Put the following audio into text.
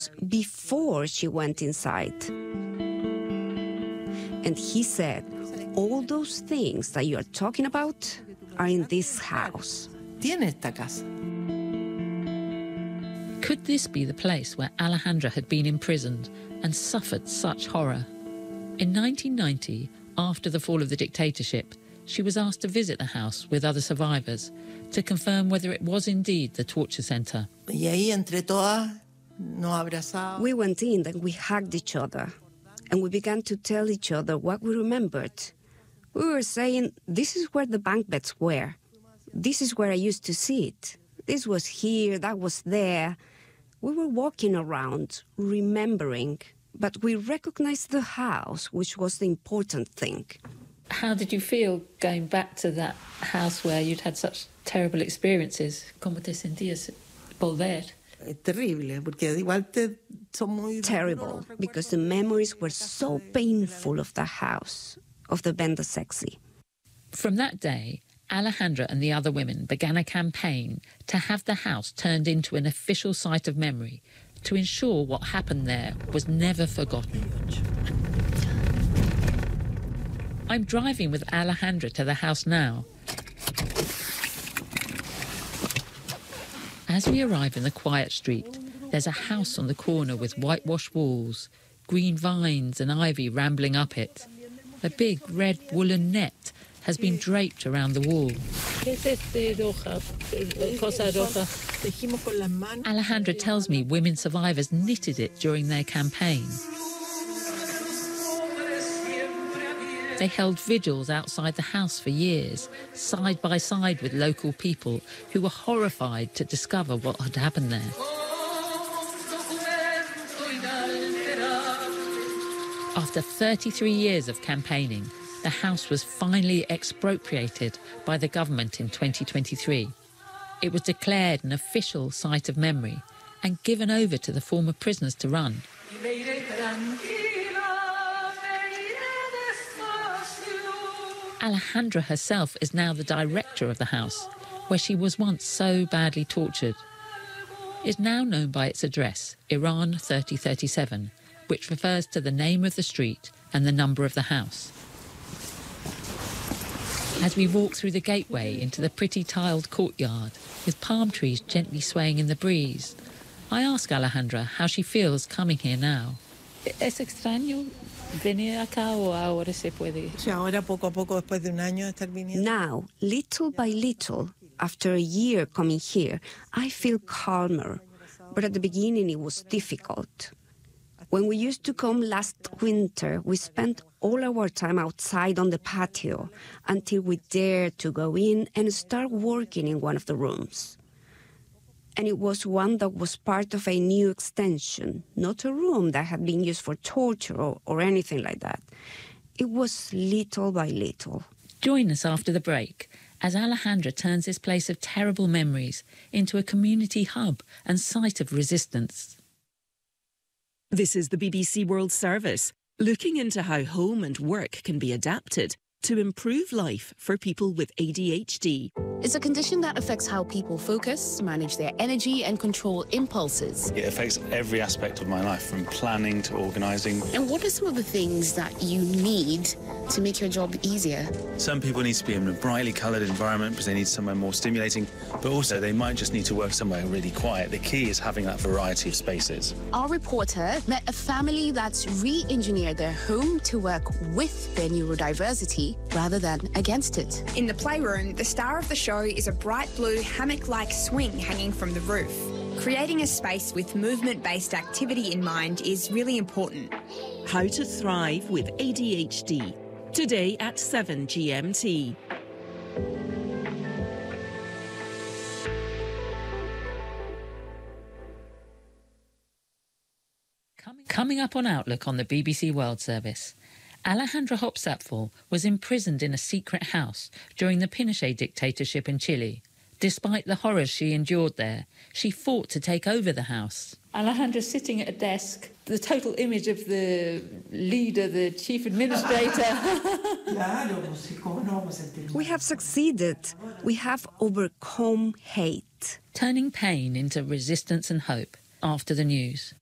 before she went inside. And he said, all those things that you are talking about are in this house. Tiene esta casa. Could this be the place where Alejandra had been imprisoned and suffered such horror? In 1990, after the fall of the dictatorship, she was asked to visit the house with other survivors to confirm whether it was indeed the torture centre. Y ahí, entre todas, nos abrazamos. We went in and we hugged each other, and we began to tell each other what we remembered. We were saying, this is where the bunk beds were. This is where I used to sit. This was here, that was there. We were walking around, remembering, but we recognized the house, which was the important thing. How did you feel going back to that house where you'd had such terrible experiences? ¿Cómo te sentías volver? Es terrible, porque igual son muy... Terrible, because the memories were so painful of the house, of the Venda Sexy. From that day, Alejandra and the other women began a campaign to have the house turned into an official site of memory to ensure what happened there was never forgotten. I'm driving with Alejandra to the house now. As we arrive in the quiet street, there's a house on the corner with whitewashed walls, green vines and ivy rambling up it. A big red woolen net has been draped around the wall. Alejandra tells me women survivors knitted it during their campaign. They held vigils outside the house for years, side by side with local people who were horrified to discover what had happened there. After 33 years of campaigning, the house was finally expropriated by the government in 2023. It was declared an official site of memory and given over to the former prisoners to run. Alejandra herself is now the director of the house, where she was once so badly tortured. It's now known by its address, Iran 3037, which refers to the name of the street and the number of the house. As we walk through the gateway into the pretty tiled courtyard, with palm trees gently swaying in the breeze, I ask Alejandra how she feels coming here now. ¿Es extraño venir acá o ahora se puede? Ahora, poco a poco, después de un año de estar viniendo. Now, little by little, after a year coming here, I feel calmer. But at the beginning, it was difficult. When we used to come last winter, we spent all our time outside on the patio until we dared to go in and start working in one of the rooms. And it was one that was part of a new extension, not a room that had been used for torture or anything like that. It was little by little. Join us after the break as Alejandra turns this place of terrible memories into a community hub and site of resistance. This is the BBC World Service, looking into how home and work can be adapted to improve life for people with ADHD. It's a condition that affects how people focus, manage their energy and control impulses. It affects every aspect of my life, from planning to organising. And what are some of the things that you need to make your job easier? Some people need to be in a brightly coloured environment because they need somewhere more stimulating, but also they might just need to work somewhere really quiet. The key is having that variety of spaces. Our reporter met a family that's re-engineered their home to work with their neurodiversity rather than against it. In the playroom, the star of the show is a bright blue hammock-like swing hanging from the roof. Creating a space with movement-based activity in mind is really important. How to thrive with ADHD. Today at 7 GMT. Coming up on Outlook on the BBC World Service, Alejandra Hopsapfel was imprisoned in a secret house during the Pinochet dictatorship in Chile. Despite the horrors she endured there, she fought to take over the house. Alejandra sitting at a desk, the total image of the leader, the chief administrator. We have succeeded. We have overcome hate. Turning pain into resistance and hope after the news.